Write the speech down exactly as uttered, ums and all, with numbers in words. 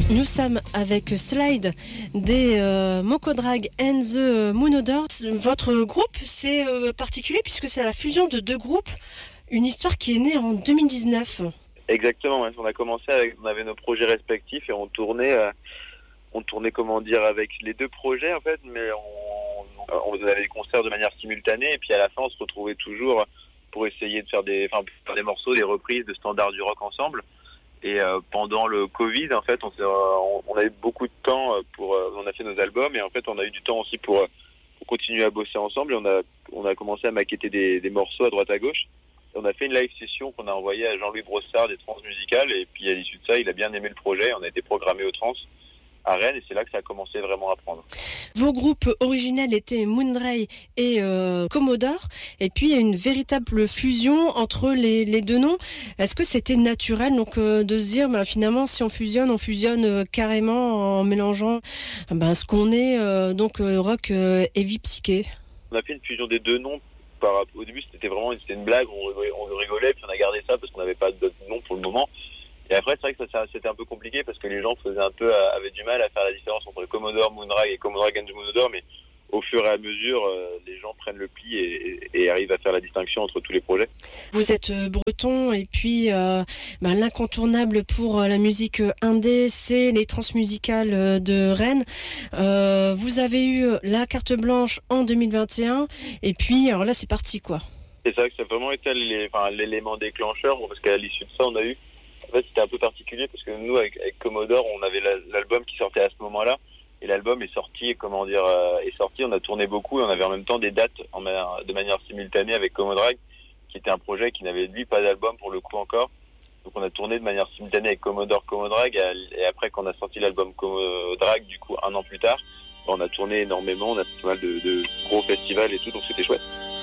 Nous sommes avec Slide des euh, Mokodrag and the Moonodor. Votre groupe, c'est euh, particulier puisque c'est la fusion de deux groupes, une histoire qui est née en deux mille dix-neuf. Exactement, ouais. On a commencé avec, on avait nos projets respectifs et on tournait, euh, on tournait comment dire avec les deux projets en fait, mais on, on faisait des concerts de manière simultanée et puis à la fin on se retrouvait toujours pour essayer de faire des, enfin, faire des morceaux, des reprises de standards du rock ensemble. Et euh, pendant le Covid, en fait, on, on, on a eu beaucoup de temps pour, euh, on a fait nos albums et en fait, on a eu du temps aussi pour, pour continuer à bosser ensemble. Et on a, on a commencé à maqueter des, des morceaux à droite à gauche. Et on a fait une live session qu'on a envoyée à Jean-Louis Brossard des Transmusicales. Et puis à l'issue de ça, il a bien aimé le projet. On a été programmé au Trans à Rennes et c'est là que ça a commencé vraiment à prendre. Vos groupes originels étaient Moonray et euh, Commodore, et puis il y a une véritable fusion entre les, les deux noms. Est-ce que c'était naturel donc euh, de se dire bah, finalement si on fusionne, on fusionne euh, carrément en mélangeant bah, ce qu'on est euh, donc euh, rock euh, heavy psyché? On a fait une fusion des deux noms. Par, au début c'était vraiment c'était une blague, on rigolait, on rigolait puis on a gardé ça parce qu'on n'avait pas d'autres noms pour le moment. Et après, c'est vrai que ça, ça, c'était un peu compliqué parce que les gens faisaient un peu, avaient du mal à faire la différence entre le Commodore Moonray et Commodore and the Moonodor, mais au fur et à mesure, euh, les gens prennent le pli et, et, et arrivent à faire la distinction entre tous les projets. Vous êtes euh, breton et puis euh, bah, l'incontournable pour euh, la musique indé, c'est les transmusicales euh, de Rennes. Euh, vous avez eu la carte blanche en deux mille vingt et un et puis alors là c'est parti quoi. C'est ça que ça a vraiment été les, enfin, l'élément déclencheur parce qu'à l'issue de ça, on a eu en fait, c'était un peu particulier parce que nous, avec, avec Commodore, on avait la, l'album qui sortait à ce moment-là. Et l'album est sorti, comment dire, euh, est sorti. On a tourné beaucoup et on avait en même temps des dates en ma- de manière simultanée avec Commodrag, qui était un projet qui n'avait lui pas d'album pour le coup encore. Donc on a tourné de manière simultanée avec Commodore, Commodrag. Et, et après, quand on a sorti l'album Commodrag, du coup, un an plus tard, on a tourné énormément. On a fait pas mal de, de gros festivals et tout, donc c'était chouette.